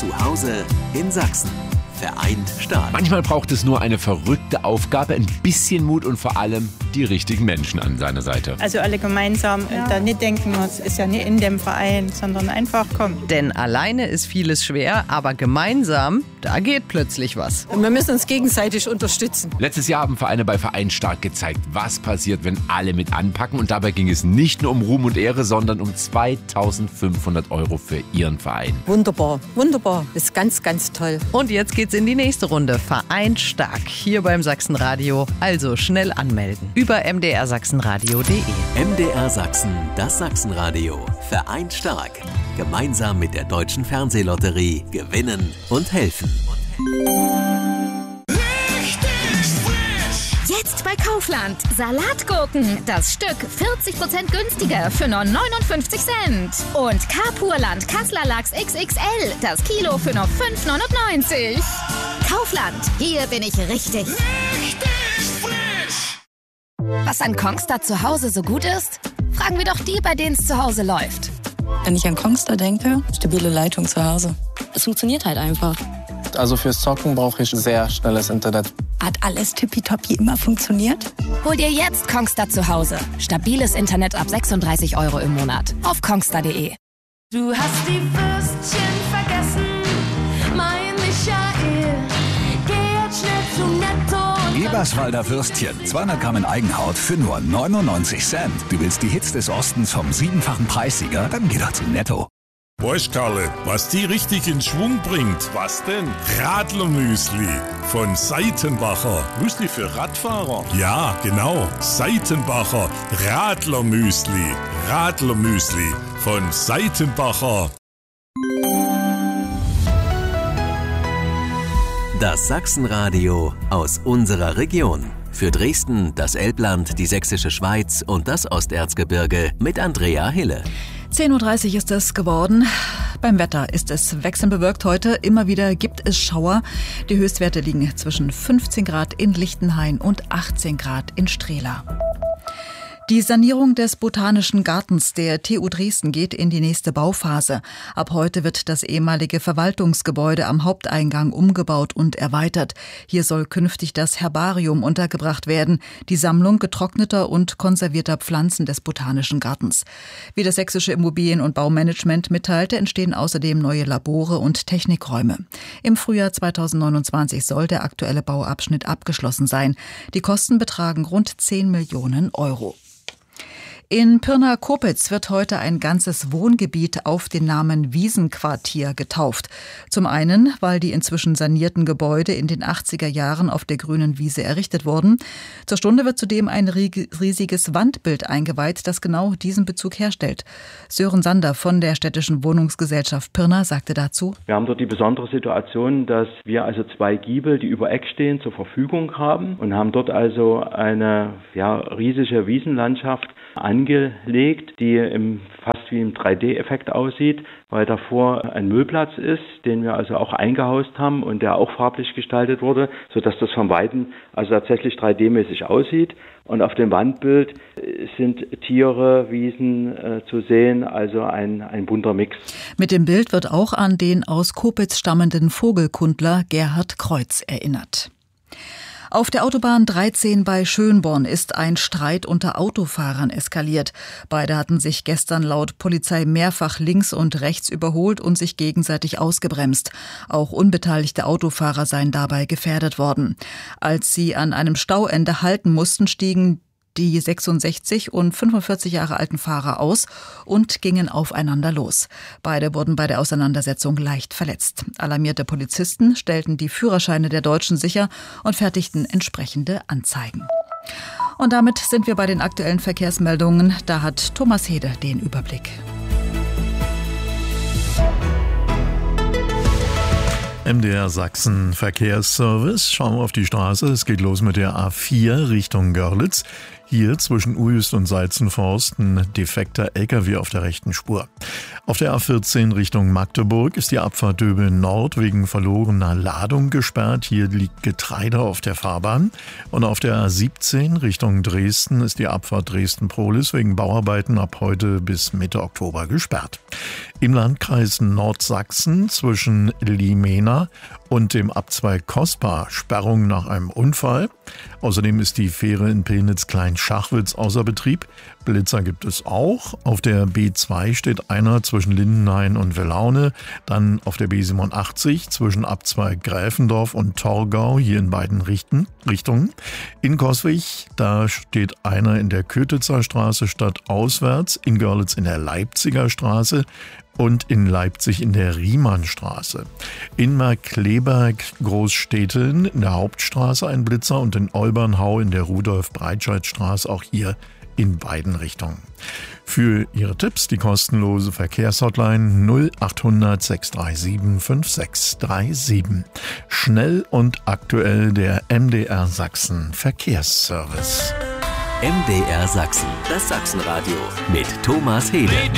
Zu Hause in Sachsen. Vereint stark. Manchmal braucht es nur eine verrückte Aufgabe, ein bisschen Mut und vor allem die richtigen Menschen an seiner Seite. Also alle gemeinsam da nicht denken, es ist ja nicht in dem Verein, sondern einfach kommen. Denn alleine ist vieles schwer, aber gemeinsam, da geht plötzlich was. Und wir müssen uns gegenseitig unterstützen. Letztes Jahr haben Vereine bei Vereint stark gezeigt, was passiert, wenn alle mit anpacken. Und dabei ging es nicht nur um Ruhm und Ehre, sondern um 2.500 € für ihren Verein. Wunderbar, wunderbar. Ist ganz, ganz toll. Und jetzt geht's in die nächste Runde. Vereint stark hier beim Sachsenradio. Also schnell anmelden. Über mdrsachsenradio.de. MDR Sachsen, das Sachsenradio. Vereint stark. Gemeinsam mit der Deutschen Fernsehlotterie gewinnen und helfen. Jetzt bei Kaufland. Salatgurken. Das Stück 40% günstiger für nur 59 Cent. Und Kapurland Kassler Lachs XXL. Das Kilo für nur 5,99. Kaufland. Hier bin ich richtig. Was an Kongstar zu Hause so gut ist? Fragen wir doch die, bei denen es zu Hause läuft. Wenn ich an Kongstar denke, stabile Leitung zu Hause. Es funktioniert halt einfach. Also fürs Zocken brauche ich sehr schnelles Internet. Hat alles tippitoppi immer funktioniert? Hol dir jetzt Kongstar zu Hause. Stabiles Internet ab 36 € im Monat. Auf kongstar.de. Du hast die Würstchen vergessen, mein Michael. Geh jetzt schnell zu Netto. Eberswalder Würstchen, 200 Gramm in Eigenhaut für nur 99 Cent. Du willst die Hits des Ostens vom 7-fachen Preissieger? Dann geh doch zu Netto. Bosch, Karle, was die richtig in Schwung bringt. Was denn? Radlermüsli von Seitenbacher. Müsli für Radfahrer? Ja, genau. Seitenbacher Radlermüsli. Radlermüsli von Seitenbacher. Das Sachsenradio aus unserer Region. Für Dresden, das Elbland, die Sächsische Schweiz und das Osterzgebirge mit Andrea Hille. 10.30 Uhr ist es geworden. Beim Wetter ist es wechselnd bewölkt heute. Immer wieder gibt es Schauer. Die Höchstwerte liegen zwischen 15 Grad in Lichtenhain und 18 Grad in Strehla. Die Sanierung des Botanischen Gartens der TU Dresden geht in die nächste Bauphase. Ab heute wird das ehemalige Verwaltungsgebäude am Haupteingang umgebaut und erweitert. Hier soll künftig das Herbarium untergebracht werden, die Sammlung getrockneter und konservierter Pflanzen des Botanischen Gartens. Wie das Sächsische Immobilien- und Baumanagement mitteilte, entstehen außerdem neue Labore und Technikräume. Im Frühjahr 2029 soll der aktuelle Bauabschnitt abgeschlossen sein. Die Kosten betragen rund 10 Millionen €. In Pirna-Kopitz wird heute ein ganzes Wohngebiet auf den Namen Wiesenquartier getauft. Zum einen, weil die inzwischen sanierten Gebäude in den 80er Jahren auf der grünen Wiese errichtet wurden. Zur Stunde wird zudem ein riesiges Wandbild eingeweiht, das genau diesen Bezug herstellt. Sören Sander von der städtischen Wohnungsgesellschaft Pirna sagte dazu: Wir haben dort die besondere Situation, dass wir also 2 Giebel, die über Eck stehen, zur Verfügung haben und haben dort also eine riesige Wiesenlandschaft angelegt, die fast wie im 3D-Effekt aussieht, weil davor ein Müllplatz ist, den wir also auch eingehaust haben und der auch farblich gestaltet wurde, sodass das von Weitem also tatsächlich 3D-mäßig aussieht. Und auf dem Wandbild sind Tiere, Wiesen zu sehen, also ein bunter Mix. Mit dem Bild wird auch an den aus Kopitz stammenden Vogelkundler Gerhard Kreuz erinnert. Auf der Autobahn 13 bei Schönborn ist ein Streit unter Autofahrern eskaliert. Beide hatten sich gestern laut Polizei mehrfach links und rechts überholt und sich gegenseitig ausgebremst. Auch unbeteiligte Autofahrer seien dabei gefährdet worden. Als sie an einem Stauende halten mussten, stiegen die 66 und 45 Jahre alten Fahrer aus und gingen aufeinander los. Beide wurden bei der Auseinandersetzung leicht verletzt. Alarmierte Polizisten stellten die Führerscheine der Deutschen sicher und fertigten entsprechende Anzeigen. Und damit sind wir bei den aktuellen Verkehrsmeldungen. Da hat Thomas Hede den Überblick. MDR Sachsen Verkehrsservice. Schauen wir auf die Straße. Es geht los mit der A4 Richtung Görlitz. hier zwischen Uhyst und Seizenforst ein defekter LKW auf der rechten Spur. Auf der A14 Richtung Magdeburg ist die Abfahrt Döbel Nord wegen verlorener Ladung gesperrt. Hier liegt Getreide auf der Fahrbahn. Und auf der A17 Richtung Dresden ist die Abfahrt Dresden-Prohlis wegen Bauarbeiten ab heute bis Mitte Oktober gesperrt. Im Landkreis Nordsachsen zwischen Limena und dem Abzweig Kospa Sperrung nach einem Unfall. Außerdem ist die Fähre in Pillnitz-Klein-Schachwitz außer Betrieb. Blitzer gibt es auch. Auf der B2 steht einer zwischen Lindenhain und Welaune. Dann auf der B87 zwischen Abzweig Gräfendorf und Torgau, hier in beiden Richtungen. In Coswig, da steht einer in der Kötitzer Straße stadtauswärts, in Görlitz in der Leipziger Straße und in Leipzig in der Riemannstraße. In Markkleeberg Großstädteln in der Hauptstraße ein Blitzer und in Olbernhau in der Rudolf-Breitscheid-Straße auch hier in beiden Richtungen. Für Ihre Tipps die kostenlose Verkehrshotline 0800 637 5637. Schnell und aktuell der MDR Sachsen Verkehrsservice. MDR Sachsen, das Sachsenradio mit Thomas Hede.